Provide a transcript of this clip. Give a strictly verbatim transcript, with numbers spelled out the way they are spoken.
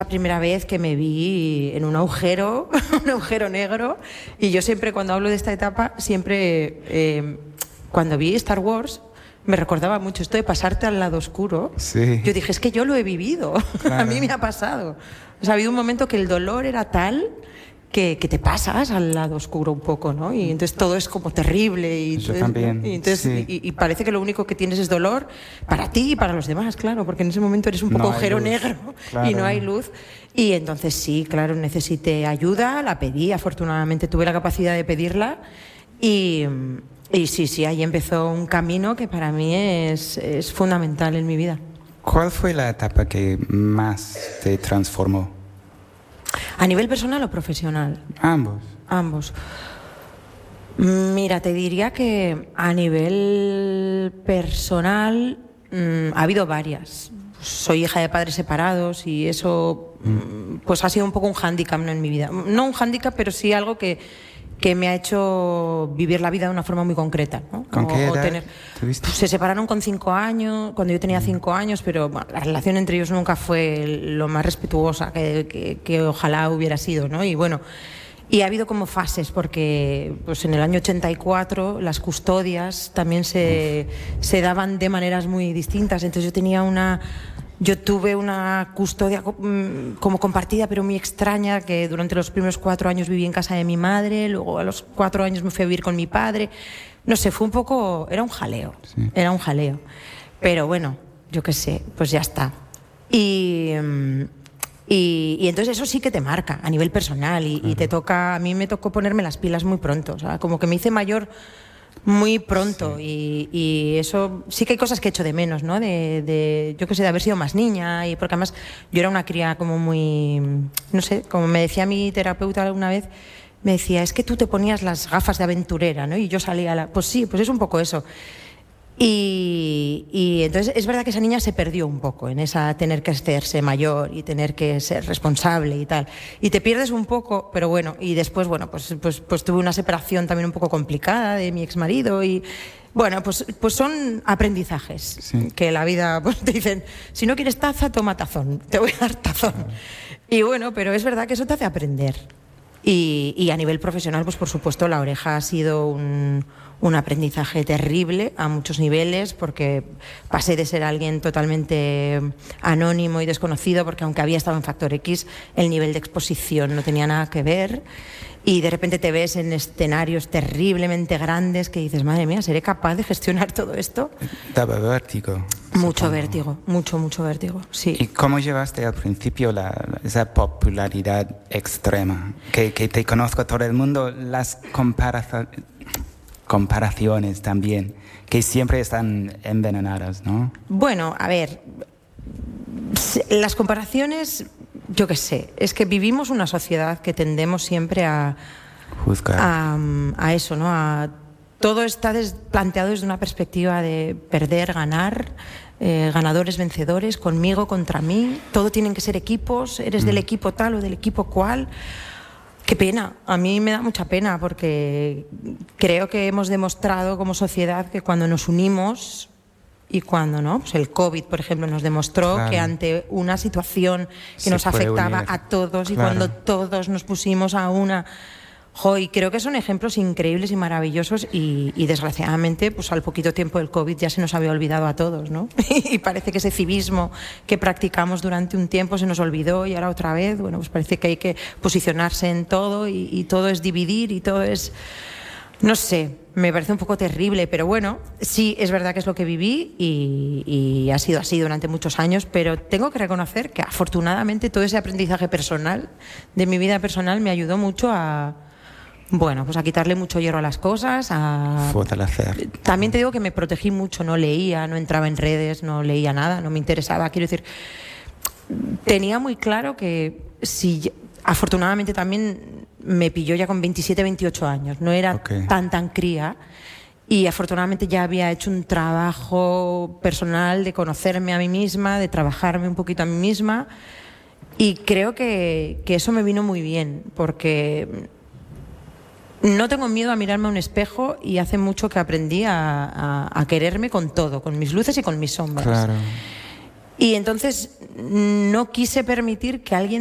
La primera vez que me vi en un agujero, un agujero negro, y yo siempre cuando hablo de esta etapa, siempre eh, cuando vi Star Wars me recordaba mucho esto de pasarte al lado oscuro. Sí. Yo dije, es que yo lo he vivido, claro. A mí me ha pasado. O sea, ha habido un momento que el dolor era tal que, que te pasas al lado oscuro un poco, ¿no? Y entonces todo es como terrible. Y Yo entonces, también, y, entonces sí. y, y parece que lo único que tienes es dolor para ti y para los demás, claro, porque en ese momento eres un poco No hay agujero luz, negro claro. y no hay luz. Y entonces sí, claro, necesité ayuda, la pedí, afortunadamente tuve la capacidad de pedirla y, y sí, sí, ahí empezó un camino que para mí es, es fundamental en mi vida. ¿Cuál fue la etapa que más te transformó? ¿A nivel personal o profesional? Ambos. Ambos. Mira, te diría que a nivel personal mmm, ha habido varias. Soy hija de padres separados y eso mm. pues ha sido un poco un hándicap, ¿no?, en mi vida. No un hándicap, pero sí algo que, que me ha hecho vivir la vida de una forma muy concreta, ¿no? ¿Con o, qué edad o tener... tuviste? Se separaron con cinco años, cuando yo tenía cinco años, pero bueno, la relación entre ellos nunca fue lo más respetuosa que, que, que ojalá hubiera sido, ¿no? Y bueno, y ha habido como fases, porque pues en el año ochenta y cuatro las custodias también se, se daban de maneras muy distintas. Entonces yo tenía una... Yo tuve una custodia como compartida, pero muy extraña, que durante los primeros cuatro años viví en casa de mi madre, luego a los cuatro años me fui a vivir con mi padre. No sé, fue un poco... Era un jaleo, sí. Era un jaleo. Pero bueno, yo qué sé, pues ya está. Y, y, y entonces eso sí que te marca a nivel personal y, uh-huh. y te toca... A mí me tocó ponerme las pilas muy pronto, o sea, como que me hice mayor... muy pronto, sí. y, y eso sí que hay cosas que echo de menos, ¿no? De, de yo qué sé, de haber sido más niña, y porque además yo era una cría como muy, no sé, como me decía mi terapeuta alguna vez, me decía, es que tú te ponías las gafas de aventurera, ¿no? Y yo salía a la... Pues sí, pues es un poco eso. Y, y entonces es verdad que esa niña se perdió un poco en esa tener que hacerse mayor y tener que ser responsable y tal. Y te pierdes un poco, pero bueno, y después, bueno, pues, pues, pues tuve una separación también un poco complicada de mi exmarido y... Bueno, pues, pues son aprendizajes, sí. Que la vida, pues te dicen, si no quieres taza, toma tazón, te voy a dar tazón. Y bueno, pero es verdad que eso te hace aprender. Y, y a nivel profesional, pues por supuesto, La Oreja ha sido un, un aprendizaje terrible a muchos niveles, porque pasé de ser alguien totalmente anónimo y desconocido, porque aunque había estado en Factor X, el nivel de exposición no tenía nada que ver. Y de repente te ves en escenarios terriblemente grandes que dices, madre mía, ¿seré capaz de gestionar todo esto? Daba vértigo. Mucho supongo. vértigo, mucho, mucho vértigo, sí. ¿Y cómo llevaste al principio la, esa popularidad extrema? Que, que te conozco todo el mundo, las comparazo- comparaciones también, que siempre están envenenadas, ¿no? Bueno, a ver, las comparaciones... Yo qué sé, es que vivimos una sociedad que tendemos siempre a juzgar, a, a eso, ¿no? A, todo está des, planteado desde una perspectiva de perder, ganar, eh, ganadores, vencedores, conmigo, contra mí. Todo tienen que ser equipos, eres mm. del equipo tal o del equipo cual. Qué pena, a mí me da mucha pena porque creo que hemos demostrado como sociedad que cuando nos unimos... Y cuando no, pues el COVID, por ejemplo, nos demostró que claro. ante una situación que Se nos afectaba unir. a todos Claro. y cuando todos nos pusimos a una... Jo, y creo que son ejemplos increíbles y maravillosos y, y desgraciadamente pues al poquito tiempo del COVID ya se nos había olvidado a todos, ¿no? Y parece que ese civismo que practicamos durante un tiempo se nos olvidó y ahora otra vez, bueno, pues parece que hay que posicionarse en todo y, y todo es dividir y todo es... No sé, me parece un poco terrible, pero bueno, sí, es verdad que es lo que viví y, y ha sido así durante muchos años, pero tengo que reconocer que afortunadamente todo ese aprendizaje personal, de mi vida personal, me ayudó mucho a, bueno, pues a quitarle mucho hierro a las cosas, a... fortalecer. También te digo que me protegí mucho, no leía, no entraba en redes, no leía nada, no me interesaba, quiero decir, tenía muy claro que si... Afortunadamente también me pilló ya con veintisiete, veintiocho años, no era okay. tan tan cría y afortunadamente ya había hecho un trabajo personal de conocerme a mí misma, de trabajarme un poquito a mí misma y creo que, que eso me vino muy bien porque no tengo miedo a mirarme a un espejo y hace mucho que aprendí a, a, a quererme con todo, con mis luces y con mis sombras. Claro. Y entonces no quise permitir que alguien